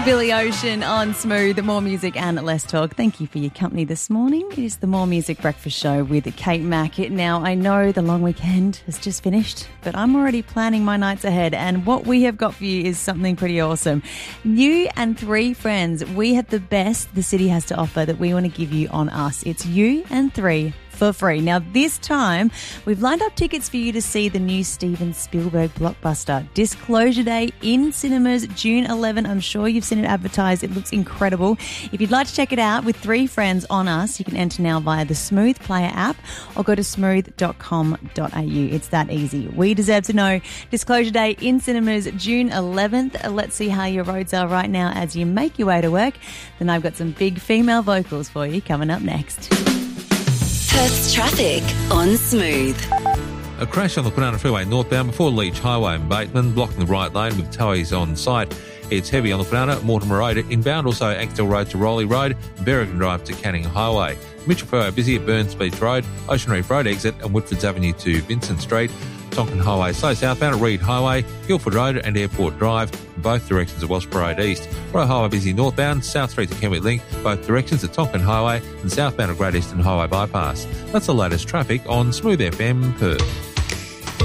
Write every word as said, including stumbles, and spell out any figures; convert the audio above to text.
Billy Ocean on Smooth. More music and less talk. Thank you for your company this morning. It is the More Music Breakfast Show with Kate Mack. Now, I know the long weekend has just finished, but I'm already planning my nights ahead, and what we have got for you is something pretty awesome. You and three friends, we have the best the city has to offer that we want to give you on us. It's You and Three for free. Now, this time, we've lined up tickets for you to see the new Steven Spielberg blockbuster, Disclosure Day, in cinemas June eleventh. I'm sure you've seen it advertised. It looks incredible. If you'd like to check it out with three friends on us, you can enter now via the Smooth Player app or go to smooth dot com dot a u. It's that easy. We deserve to know. Disclosure Day in cinemas June eleventh. Let's see how your roads are right now as you make your way to work. Then I've got some big female vocals for you coming up next. Perth's traffic on Smooth. A crash on the Kwinana Freeway northbound before Leach Highway in Bateman, blocking the right lane with towies on site. It's heavy on the Kwinana, Mortimer Road inbound, also Axtell Road to Rowley Road, Berrigan Drive to Canning Highway. Mitchell Freeway busy at Burns Beach Road, Ocean Reef Road exit and Woodfords Avenue to Vincent Street. Tonkin Highway slow southbound at Reed Highway, Guildford Road and Airport Drive, in both directions of Wellsborough Road East. Royal Highway busy northbound, South Street to Kenwick Link, both directions at Tonkin Highway and southbound at Great Eastern Highway Bypass. That's the latest traffic on Smooth F M Perth.